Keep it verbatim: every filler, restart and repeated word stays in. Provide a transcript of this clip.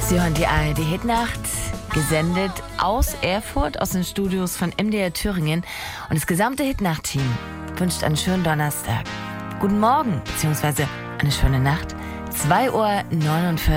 Sie hören die A R D Hitnacht, gesendet aus Erfurt, aus den Studios von M D R Thüringen. Und das gesamte Hitnacht-Team wünscht einen schönen Donnerstag. Guten Morgen, beziehungsweise eine schöne Nacht. zwei Uhr neunundvierzig.